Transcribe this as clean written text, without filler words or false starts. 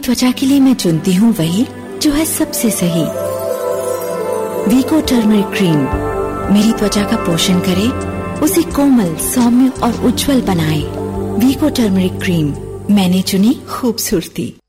त्वचा के लिए मैं चुनती हूँ वही जो है सबसे सही। वीको टर्मरिक क्रीम मेरी त्वचा का पोषण करे, उसे कोमल, सौम्य और उज्जवल बनाए। वीको टर्मरिक क्रीम, मैंने चुनी खूबसूरती।